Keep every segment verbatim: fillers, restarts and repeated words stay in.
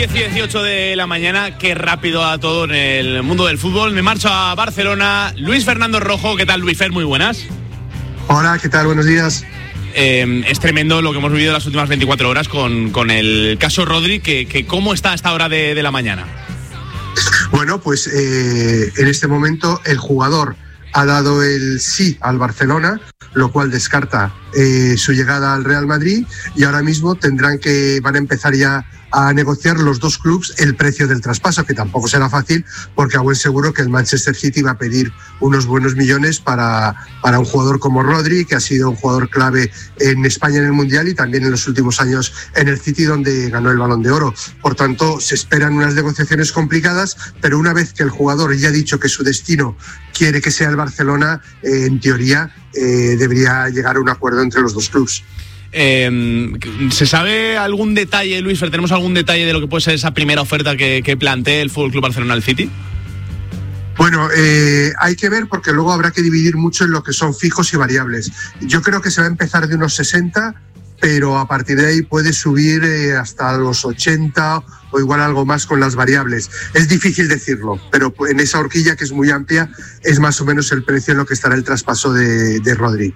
diez y dieciocho de la mañana, qué rápido a todo en el mundo del fútbol. Me marcho a Barcelona. Luis Fernando Rojo, ¿qué tal, Luis Fer? Muy buenas. Hola, ¿qué tal? Buenos días. Eh, es tremendo lo que hemos vivido las últimas veinticuatro horas con, con el caso Rodri, que, que ¿cómo está a esta hora de, de la mañana? Bueno, pues eh, en este momento el jugador ha dado el sí al Barcelona, lo cual descarta eh, su llegada al Real Madrid, y ahora mismo tendrán que, van a empezar ya a negociar los dos clubes el precio del traspaso, que tampoco será fácil, porque a buen seguro que el Manchester City va a pedir unos buenos millones para, para un jugador como Rodri, que ha sido un jugador clave en España en el Mundial y también en los últimos años en el City, donde ganó el Balón de Oro. Por tanto, se esperan unas negociaciones complicadas, pero una vez que el jugador ya ha dicho que su destino quiere que sea el Barcelona, eh, en teoría eh, debería llegar a un acuerdo entre los dos clubes. Eh, ¿Se sabe algún detalle, Luis Fer? ¿Tenemos algún detalle de lo que puede ser esa primera oferta que, que plantea el F C Barcelona al City? Bueno, eh, hay que ver, porque luego habrá que dividir mucho en lo que son fijos y variables. Yo creo que se va a empezar de unos sesenta, pero a partir de ahí puede subir eh, hasta los ochenta o igual algo más con las variables. Es difícil decirlo, pero en esa horquilla, que es muy amplia, es más o menos el precio en lo que estará el traspaso de, de Rodri.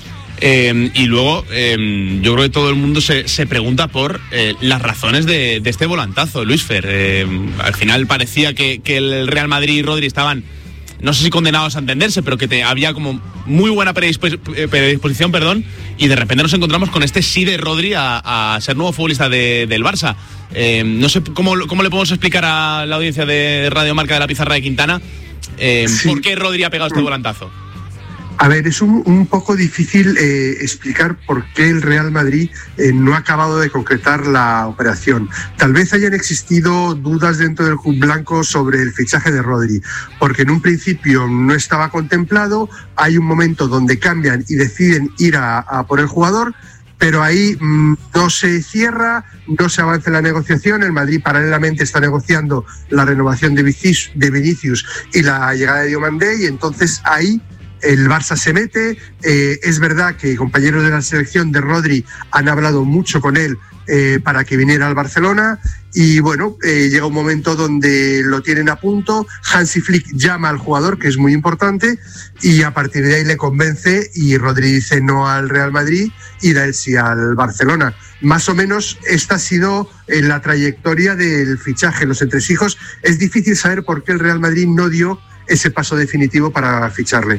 Eh, y luego, eh, yo creo que todo el mundo se, se pregunta por eh, las razones de, de este volantazo, Luis Fer. Eh, al final parecía que, que el Real Madrid y Rodri estaban, no sé si condenados a entenderse, pero que te, había como muy buena predispo- predisposición, perdón, y de repente nos encontramos con este sí de Rodri a, a ser nuevo futbolista de, del Barça. Eh, no sé cómo, cómo le podemos explicar a la audiencia de Radio Marca de la Pizarra de Quintana eh, sí. por qué Rodri ha pegado este volantazo. A ver, es un, un poco difícil eh, explicar por qué el Real Madrid eh, no ha acabado de concretar la operación. Tal vez hayan existido dudas dentro del club blanco sobre el fichaje de Rodri, porque en un principio no estaba contemplado, hay un momento donde cambian y deciden ir a, a por el jugador, pero ahí mmm, no se cierra, no se avanza en la negociación. El Madrid paralelamente está negociando la renovación de Vinicius, de Vinicius y la llegada de Diomandé, y entonces ahí el Barça se mete. Eh, es verdad que compañeros de la selección de Rodri han hablado mucho con él eh, para que viniera al Barcelona, y bueno, eh, llega un momento donde lo tienen a punto. Hansi Flick llama al jugador, que es muy importante, y a partir de ahí le convence, y Rodri dice no al Real Madrid y da el sí al Barcelona. Más o menos esta ha sido eh, la trayectoria del fichaje. Los entresijos, es difícil saber por qué el Real Madrid no dio ese paso definitivo para ficharle.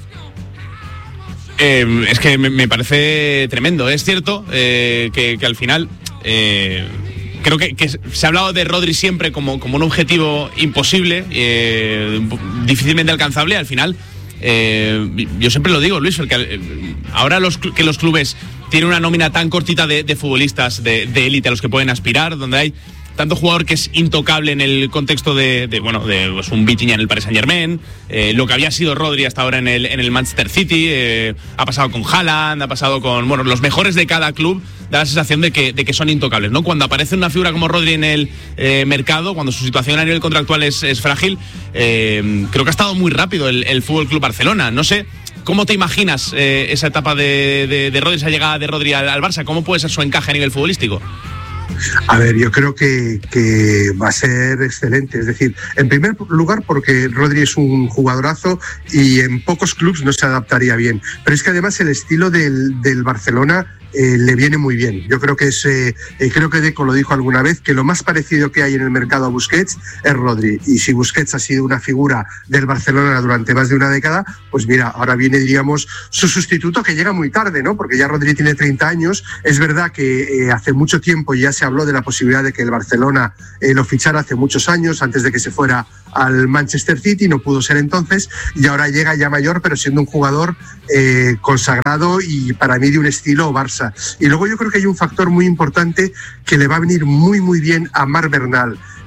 Eh, es que me, me parece tremendo. Es cierto eh, que, que al final eh, creo que, que se ha hablado de Rodri siempre como, como un objetivo imposible, eh, difícilmente alcanzable. Al final, eh, yo siempre lo digo, Luis, porque ahora los, que los clubes tienen una nómina tan cortita de, de futbolistas de, de élite a los que pueden aspirar, donde hay tanto jugador que es intocable en el contexto de, de bueno, de pues, un Vitinha en el Paris Saint-Germain, eh, lo que había sido Rodri hasta ahora en el, en el Manchester City, eh, ha pasado con Haaland, ha pasado con, bueno, los mejores de cada club. Da la sensación de que, de que son intocables, ¿no? Cuando aparece una figura como Rodri en el eh, mercado, cuando su situación a nivel contractual es, es frágil, eh, creo que ha estado muy rápido el, el F C Barcelona. No sé, ¿cómo te imaginas eh, esa etapa de, de, de Rodri, esa llegada de Rodri al, al Barça? ¿Cómo puede ser su encaje a nivel futbolístico? A ver, yo creo que, que va a ser excelente. Es decir, en primer lugar, porque Rodri es un jugadorazo y en pocos clubes no se adaptaría bien. Pero es que además el estilo del, del Barcelona eh, le viene muy bien. Yo creo que es, eh, eh, creo que Deco lo dijo alguna vez, que lo más parecido que hay en el mercado a Busquets es Rodri. Y si Busquets ha sido una figura del Barcelona durante más de una década, pues mira, ahora viene, diríamos, su sustituto, que llega muy tarde, ¿no? Porque ya Rodri tiene treinta años. Es verdad que eh, hace mucho tiempo ya se habló de la posibilidad de que el Barcelona eh, lo fichara hace muchos años, antes de que se fuera al Manchester City, no pudo ser entonces, y ahora llega ya mayor, pero siendo un jugador eh, consagrado y para mí de un estilo Barça. Y luego yo creo que hay un factor muy importante que le va a venir muy muy bien a Marc Bernal.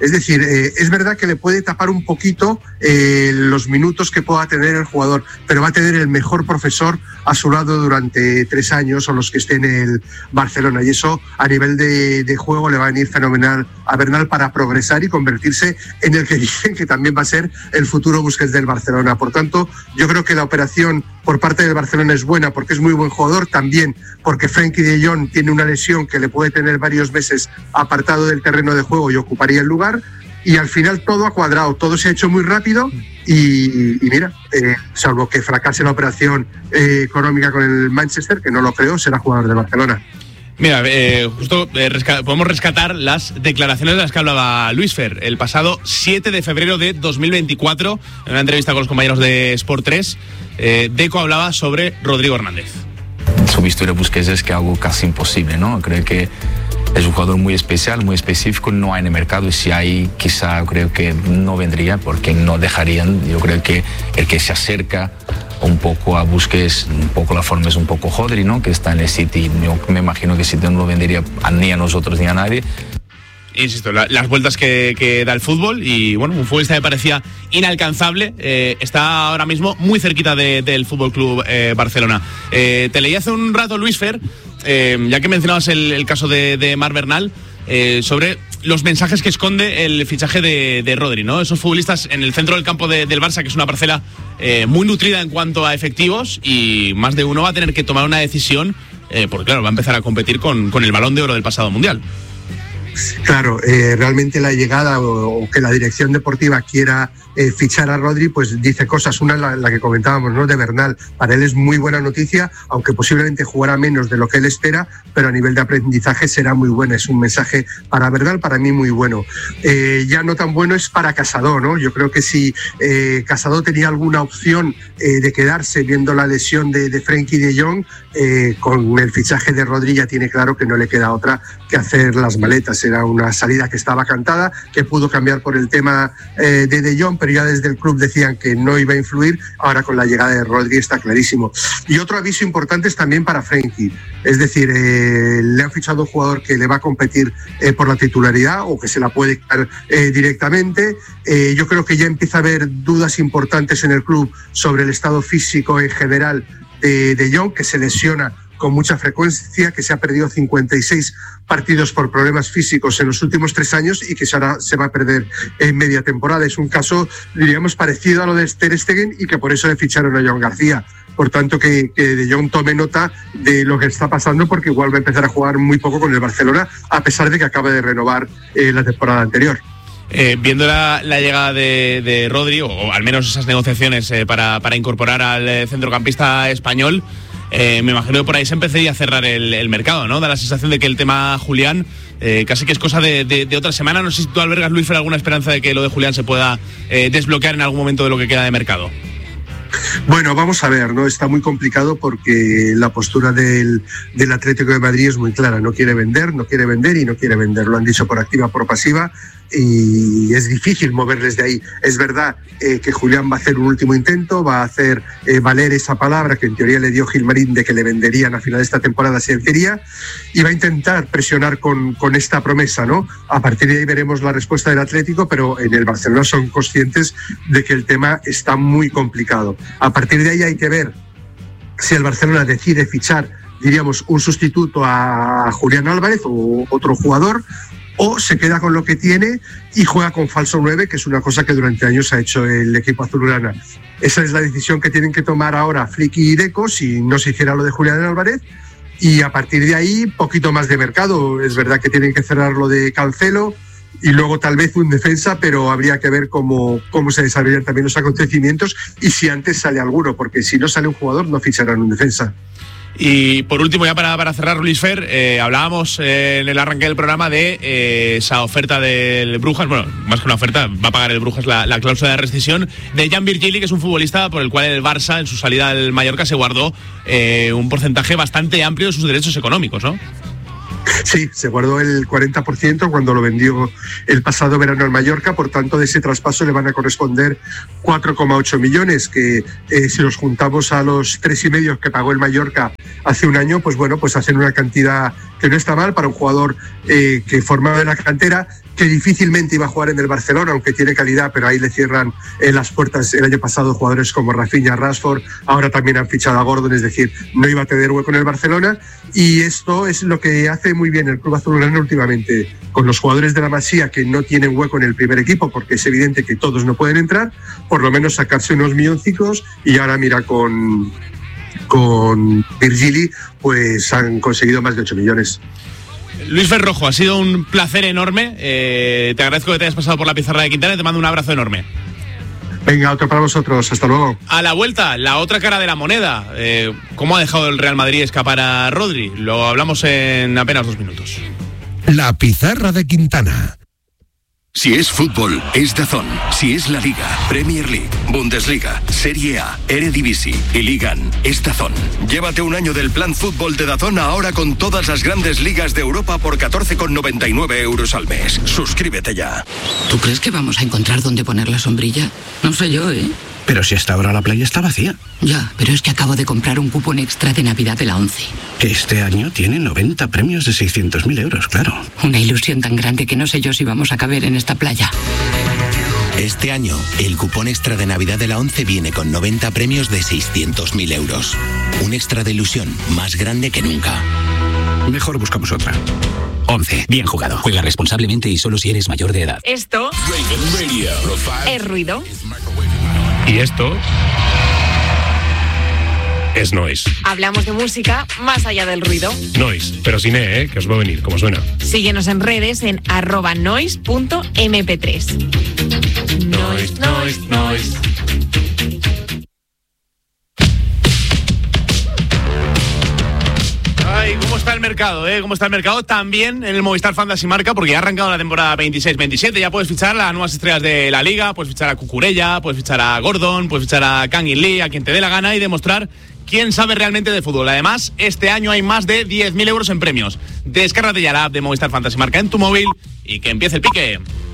Es decir, eh, es verdad que le puede tapar un poquito eh, los minutos que pueda tener el jugador, pero va a tener el mejor profesor a su lado durante tres años o los que esté en el Barcelona, y eso a nivel de, de juego le va a venir fenomenal a Bernal para progresar y convertirse en el que dicen que también va a ser el futuro Busquets del Barcelona. Por tanto, yo creo que la operación por parte del Barcelona es buena porque es muy buen jugador, también porque Frenkie de Jong tiene una lesión que le puede tener varios meses apartado del terreno de juego y ocuparía el lugar, y al final todo ha cuadrado, todo se ha hecho muy rápido y, y mira, eh, salvo que fracase la operación eh, económica con el Manchester, que no lo creo, será jugador de Barcelona. Mira, eh, justo eh, resca- podemos rescatar las declaraciones de las que hablaba Luis Fer el pasado siete de febrero de dos mil veinticuatro, en una entrevista con los compañeros de Sport tres. eh, Deco hablaba sobre Rodrigo Hernández. Su historia Busquets es que algo casi imposible, ¿no? Creo que es un jugador muy especial, muy específico, no hay en el mercado, y si hay, quizá creo que no vendría porque no dejarían. Yo creo que el que se acerca un poco a Busquets, un poco la forma es un poco Rodri, ¿no? Que está en el City, yo me imagino que City no lo vendería a, ni a nosotros ni a nadie. Insisto, la, las vueltas que, que da el fútbol, y bueno, un futbolista que parecía inalcanzable, eh, está ahora mismo muy cerquita de, del Fútbol Club eh, Barcelona. Eh, te leí hace un rato, Luis Fer, eh, ya que mencionabas el, el caso de, de Marc Bernal, eh, sobre los mensajes que esconde el fichaje de, de Rodri, ¿no? Esos futbolistas en el centro del campo de, del Barça, que es una parcela eh, muy nutrida en cuanto a efectivos, y más de uno va a tener que tomar una decisión, eh, porque claro, va a empezar a competir con, con el Balón de Oro del pasado Mundial. Claro, eh, realmente la llegada o, o que la dirección deportiva quiera eh, fichar a Rodri, pues dice cosas. Una, la, la que comentábamos, ¿no?, de Bernal. Para él es muy buena noticia, aunque posiblemente jugará menos de lo que él espera, pero a nivel de aprendizaje será muy buena. Es un mensaje para Bernal, para mí muy bueno. Eh, ya no tan bueno es para Casado, ¿no? Yo creo que si eh, Casado tenía alguna opción eh, de quedarse viendo la lesión de, de Frenkie de Jong, eh, con el fichaje de Rodri ya tiene claro que no le queda otra que hacer las maletas. Era una salida que estaba cantada, que pudo cambiar por el tema eh, de De Jong, pero ya desde el club decían que no iba a influir. Ahora con la llegada de Rodri está clarísimo. Y otro aviso importante es también para Frenkie, es decir, eh, le han fichado un jugador que le va a competir eh, por la titularidad o que se la puede quitar eh, directamente. Eh, yo creo que ya empieza a haber dudas importantes en el club sobre el estado físico en general de De Jong, que se lesiona con mucha frecuencia, que se ha perdido cincuenta y seis partidos por problemas físicos en los últimos tres años y que ahora se va a perder en media temporada. Es un caso, diríamos, parecido a lo de Ter Stegen, y que por eso le ficharon a Joan García. Por tanto, que, que De Jong tome nota de lo que está pasando, porque igual va a empezar a jugar muy poco con el Barcelona, a pesar de que acaba de renovar eh, la temporada anterior. Eh, viendo la, la llegada de, de Rodri, o, o al menos esas negociaciones eh, para, para incorporar al eh, centrocampista español, Eh, me imagino que por ahí se empezaría a cerrar el, el mercado, ¿no? Da la sensación de que el tema Julián eh, casi que es cosa de, de, de otra semana. No sé si tú albergas, Luis, alguna esperanza de que lo de Julián se pueda eh, desbloquear en algún momento de lo que queda de mercado. Bueno, vamos a ver, ¿no? Está muy complicado porque la postura del, del Atlético de Madrid es muy clara. No quiere vender, no quiere vender y no quiere vender. Lo han dicho por activa, por pasiva, y es difícil moverles de ahí. Es verdad eh, que Julián va a hacer un último intento, va a hacer eh, valer esa palabra que en teoría le dio Gilmarín de que le venderían a final de esta temporada si él quería, y va a intentar presionar con, con esta promesa, ¿no? A partir de ahí veremos la respuesta del Atlético, pero en el Barcelona son conscientes de que el tema está muy complicado. A partir de ahí hay que ver si el Barcelona decide fichar, diríamos, un sustituto a Julián Álvarez o otro jugador, o se queda con lo que tiene y juega con falso nueve, que es una cosa que durante años ha hecho el equipo azulgrana. Esa es la decisión que tienen que tomar ahora Flick y Deco, si no se hiciera lo de Julián Álvarez, y a partir de ahí poquito más de mercado. Es verdad que tienen que cerrar lo de Cancelo y luego tal vez un defensa, pero habría que ver cómo, cómo se desarrollan también los acontecimientos y si antes sale alguno, porque si no sale un jugador no ficharán un defensa. Y por último, ya para, para cerrar, Luis Fer, eh, hablábamos eh, en el arranque del programa de eh, esa oferta del Brujas. Bueno, más que una oferta, va a pagar el Brujas la, la cláusula de rescisión de Jan Virgili, que es un futbolista por el cual el Barça en su salida al Mallorca se guardó eh, un porcentaje bastante amplio de sus derechos económicos, ¿no? Sí, se guardó el cuarenta por ciento cuando lo vendió el pasado verano al Mallorca. Por tanto, de ese traspaso le van a corresponder cuatro coma ocho millones, que eh, si los juntamos a los tres y medio que pagó el Mallorca hace un año, pues bueno, pues hacen una cantidad que no está mal para un jugador eh, que formaba en la cantera, que difícilmente iba a jugar en el Barcelona, aunque tiene calidad, pero ahí le cierran eh, las puertas el año pasado jugadores como Rafinha, Rashford, ahora también han fichado a Gordon, es decir, no iba a tener hueco en el Barcelona, y esto es lo que hace muy bien el club azulgrana últimamente, con los jugadores de la Masía que no tienen hueco en el primer equipo, porque es evidente que todos no pueden entrar, por lo menos sacarse unos milloncicos, y ahora mira con, con Virgili, pues han conseguido más de ocho millones. Luis Ferrojo, ha sido un placer enorme. Eh, te agradezco que te hayas pasado por la pizarra de Quintana y te mando un abrazo enorme. Venga, otro para vosotros. Hasta luego. A la vuelta, la otra cara de la moneda. Eh, ¿Cómo ha dejado el Real Madrid escapar a Rodri? Lo hablamos en apenas dos minutos. La pizarra de Quintana. Si es fútbol, es DAZN. Si es la Liga, Premier League, Bundesliga, Serie A, Eredivisie y Ligan, es DAZN. Llévate un año del plan fútbol de DAZN ahora con todas las grandes ligas de Europa por catorce con noventa y nueve euros al mes. Suscríbete ya. ¿Tú crees que vamos a encontrar dónde poner la sombrilla? No sé yo, ¿eh? Pero si hasta ahora la playa está vacía. Ya, pero es que acabo de comprar un cupón extra de Navidad de la ONCE. Este año tiene noventa premios de seiscientos mil euros, claro. Una ilusión tan grande que no sé yo si vamos a caber en esta playa. Este año, el cupón extra de Navidad de la ONCE viene con noventa premios de seiscientos mil euros. Un extra de ilusión más grande que nunca. Mejor buscamos otra. ONCE. Bien jugado. Juega responsablemente y solo si eres mayor de edad. Esto es ruido. Y esto es noise. Hablamos de música más allá del ruido. Noise, pero sin E, ¿eh? Que os va a venir, como suena. Síguenos en redes en arroba noise punto eme pe tres. Noise, noise, noise. Ay, ¿cómo está el mercado, eh? ¿Cómo está el mercado? También en el Movistar Fantasy Marca, porque ya ha arrancado la temporada veintiséis veintisiete. Ya puedes fichar a las nuevas estrellas de la Liga, puedes fichar a Cucurella, puedes fichar a Gordon, puedes fichar a Kangin Lee, a quien te dé la gana y demostrar quién sabe realmente de fútbol. Además, este año hay más de diez mil euros en premios. Descárgate ya la app de Movistar Fantasy Marca en tu móvil y que empiece el pique.